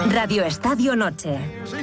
Radio Estadio Noche.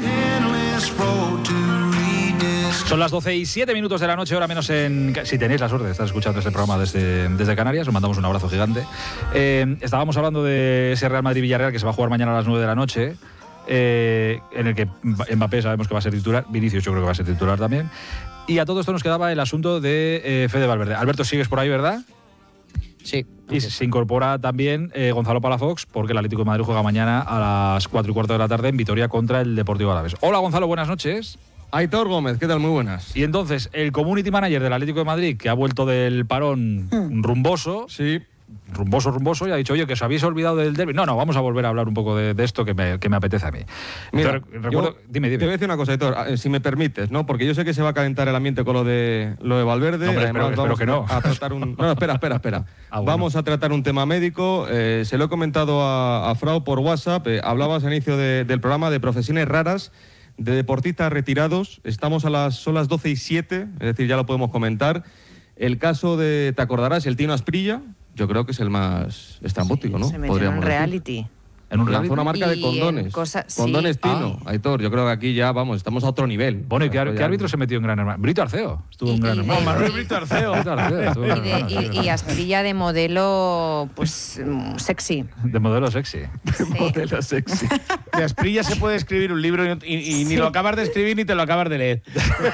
Son las 12:07 de la noche, hora menos en... Si tenéis la suerte de estar escuchando este programa desde Canarias, os mandamos un abrazo gigante. Estábamos hablando de ese Real Madrid-Villarreal que se va a jugar mañana a las 9 de la noche, en el que Mbappé sabemos que va a ser titular, Vinicius yo creo que va a ser titular también. Y a todo esto nos quedaba el asunto de Fede Valverde. Alberto, sigues por ahí, ¿verdad? Sí. Y se incorpora también Gonzalo Palafox, porque el Atlético de Madrid juega mañana a las 4:15 de la tarde en Vitoria contra el Deportivo Alavés. Hola Gonzalo, buenas noches. Aitor Gómez, ¿qué tal? Muy buenas. Y entonces, el community manager del Atlético de Madrid, que ha vuelto del parón rumboso, sí, rumboso, y ha dicho, oye, que os habéis olvidado del derbi. No, vamos a volver a hablar un poco de esto que me apetece a mí. Mira, recuerdo, dime. Te voy a decir una cosa, Aitor, si me permites, ¿no? Porque yo sé que se va a calentar el ambiente con lo de Valverde. No, hombre, además, espero que no. A tratar un... No, espera. Bueno. Vamos a tratar un tema médico. Se lo he comentado a Frau por WhatsApp. Hablabas al inicio del programa de profesiones raras, de deportistas retirados. Son las 12:07, es decir, ya lo podemos comentar. El caso de, ¿te acordarás? El Tino Asprilla, yo creo que es el más estrambótico, ¿no? Se metió en un reality. Lanzó una marca de condones. Condones Tino. Aitor, yo creo que aquí ya, estamos a otro nivel. Bueno, ¿y qué árbitro se metió en Gran Hermano? Brito Arceo. Estuvo en Gran Hermano. Manuel Brito Arceo. Y Asprilla de modelo, pues, sexy. De modelo sexy. Modelo sexy. De Asprilla se puede escribir un libro y ni lo acabas de escribir ni te lo acabas de leer.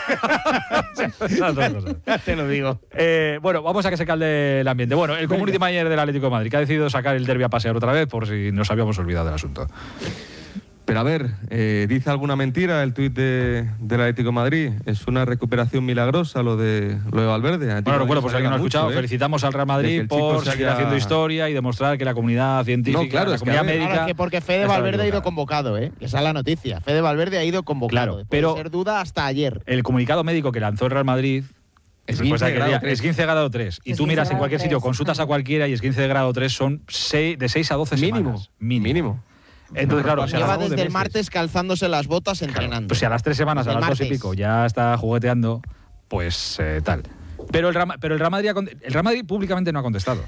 Te lo digo. Bueno, vamos a que se calde el ambiente. Bueno, el community manager del Atlético de Madrid, que ha decidido sacar el derbi a pasear otra vez, por si nos habíamos olvidado del asunto. Pero a ver, ¿dice alguna mentira el tuit del Atlético de Madrid? ¿Es una recuperación milagrosa lo de Valverde? Bueno, pues alguien no ha escuchado. Felicitamos al Real Madrid por seguir haciendo historia y demostrar que la comunidad científica, la comunidad médica... Porque Fede Valverde ha ido convocado, esa es la noticia. Fede Valverde ha ido convocado. Claro, pero puede ser duda hasta ayer. El comunicado médico que lanzó el Real Madrid es 15 grado 3. Y tú miras en cualquier sitio, consultas a cualquiera y es 15 de grado 3, son de 6 a 12 semanas. Mínimo. Entonces, claro, lleva desde el martes calzándose las botas entrenando. Pues si a las 3 semanas, a las 2 y pico, ya está jugueteando, pues tal. Pero el Real Madrid públicamente no ha contestado.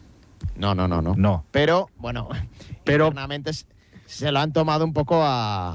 No. Pero, bueno, internamente se lo han tomado un poco a